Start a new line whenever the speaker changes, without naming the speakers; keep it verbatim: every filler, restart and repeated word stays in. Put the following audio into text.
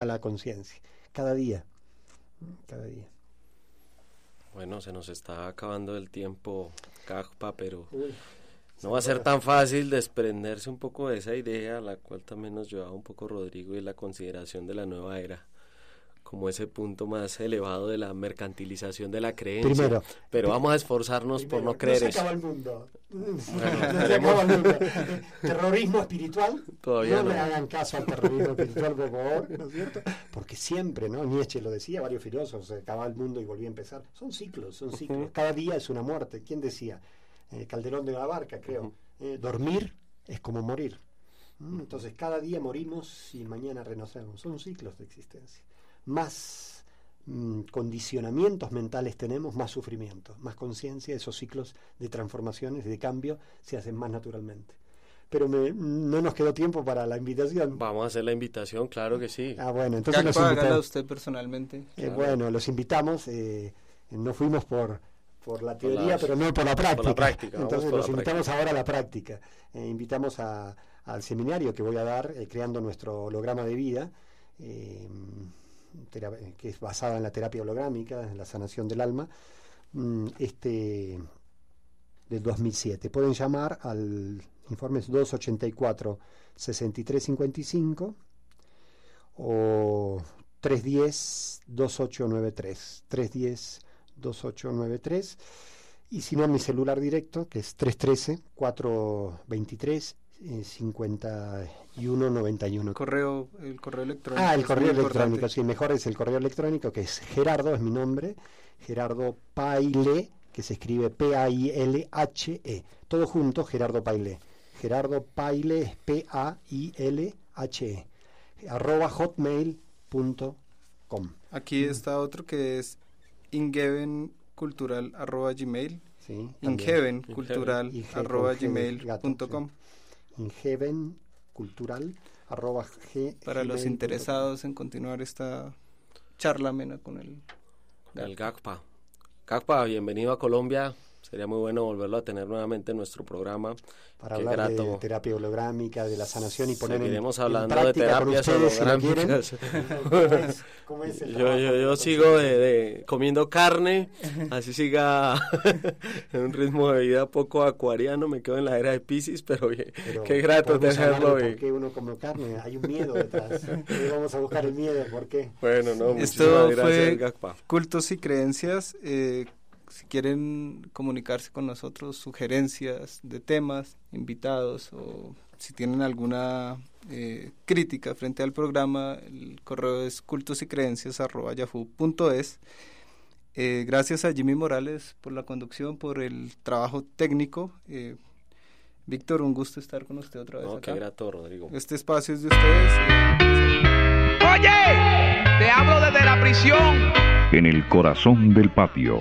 la conciencia, cada día, cada día.
Bueno, se nos está acabando el tiempo, Cagpa, pero
Uy,
no va a ser tan fácil desprenderse un poco de esa idea, a la cual también nos llevaba un poco Rodrigo, y la consideración de la nueva era como ese punto más elevado de la mercantilización de la creencia.
Primero,
pero vamos a esforzarnos
primero,
por no creer
no
eso.
se acaba el mundo.
Bueno,
no se acaba el mundo. Terrorismo espiritual.
Todavía
no,
no.
le hagan caso al terrorismo espiritual, por favor, ¿no es cierto? Porque siempre, ¿no? Nietzsche lo decía, varios filósofos, se acaba el mundo y volvía a empezar. Son ciclos, son ciclos. Uh-huh. Cada día es una muerte. ¿Quién decía? Eh, Calderón de la Barca, creo. Uh-huh. Eh, dormir es como morir. ¿Mm? Entonces, cada día morimos y mañana renacemos. Son ciclos de existencia. Más condicionamientos mentales tenemos, más sufrimiento, más conciencia, esos ciclos de transformaciones, de cambio, se hacen más naturalmente. Pero me, no nos quedó tiempo para la invitación.
Vamos a hacer la invitación, claro que sí.
Ah, bueno, entonces
los invitamos. Hágala usted personalmente.
Eh,
claro.
Bueno, los invitamos, eh, no fuimos por, por la teoría, por las, pero no por la práctica.
Por la práctica
entonces los invitamos
práctica.
ahora a la práctica. Eh, invitamos a, al seminario que voy a dar, eh, creando nuestro holograma de vida, eh, que es basada en la terapia holográmica, en la sanación del alma, este del dos mil siete. Pueden llamar al informe dos ochenta y cuatro, sesenta y tres cincuenta y cinco o tres diez, veintiocho noventa y tres, tres diez, veintiocho noventa y tres, y si no, mi celular directo, que es tres uno tres, cuatro dos tres, cincuenta y uno noventa y uno.
Correo, el correo electrónico.
Ah, el correo electrónico,
importante.
Sí, mejor es el correo electrónico, que es Gerardo, es mi nombre, Gerardo Paile, que se escribe P A I L H E, todo junto, Gerardo Paile. Gerardo Paile es P A I L H E, arroba hotmail punto com.
Aquí está otro que es ingevencultural arroba gmail.
Sí,
ingevencultural arroba gmail punto com.
ingevencultural arroba g
para los interesados en continuar esta charla amena con el
el Cagpa. Cagpa, bienvenido a Colombia. Sería muy bueno volverlo a tener nuevamente en nuestro programa.
Para
Qué
hablar
grato.
de terapia holográmica, de la sanación y poner
Seguiremos
en,
hablando
en
de
práctica con
terapias
ustedes,
holográmicas.
si no quieren. ¿Cómo es, cómo es el
yo,
trabajo?
yo, yo sigo de, de comiendo carne, así siga en un ritmo de vida poco acuariano, me quedo en la era de Piscis, pero, pero qué grato tenerlo.
¿Por qué uno come carne? Hay un miedo detrás. Vamos a buscar el miedo, ¿por qué?
Bueno, no,
esto fue
Cagpa.
Cultos y Creencias. Eh, si quieren comunicarse con nosotros, sugerencias de temas, invitados, o si tienen alguna eh, crítica frente al programa, el correo es cultosycreencias arroba yahoo punto es. Eh, gracias a Jimmy Morales por la conducción, por el trabajo técnico. Eh, Víctor, un gusto estar con usted otra vez
no,
acá.
Qué grato, Rodrigo.
Este espacio es de ustedes.
Oye, te hablo desde la prisión.
En el corazón del patio.